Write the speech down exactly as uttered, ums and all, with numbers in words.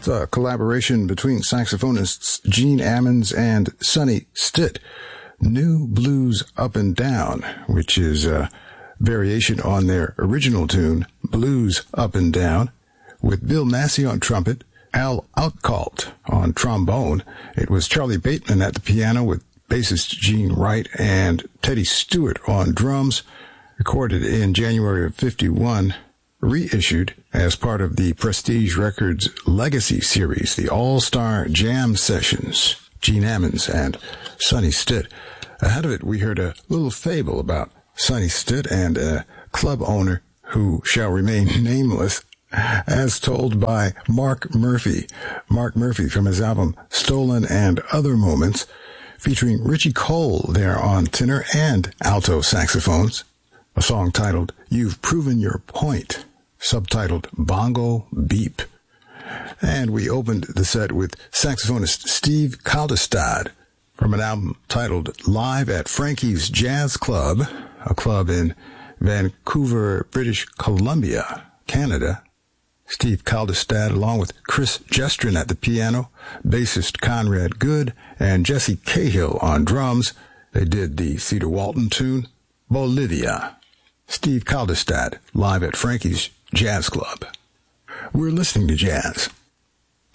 with a collaboration between saxophonists Gene Ammons and Sonny Stitt. New Blues Up and Down, which is a variation on their original tune, Blues Up and Down, with Bill Massey on trumpet, Al Outcalt on trombone. It was Charlie Bateman at the piano with bassist Gene Wright and Teddy Stewart on drums, recorded in January of fifty-one, reissued as part of the Prestige Records Legacy series, the All-Star Jam Sessions, Gene Ammons and Sonny Stitt. Ahead of it, we heard a little fable about Sonny Stitt and a club owner who shall remain nameless, as told by Mark Murphy. Mark Murphy from his album Stolen and Other Moments, featuring Richie Cole there on tenor and alto saxophones. A song titled You've Proven Your Point, subtitled Bongo Beep. And we opened the set with saxophonist Steve Kaldestad from an album titled Live at Frankie's Jazz Club, a club in Vancouver, British Columbia, Canada. Steve Kaldestad, along with Chris Jestrin at the piano, bassist Conrad Good, and Jesse Cahill on drums. They did the Cedar Walton tune, Bolivia. Steve Kaldestad, live at Frankie's Jazz Club. We're listening to jazz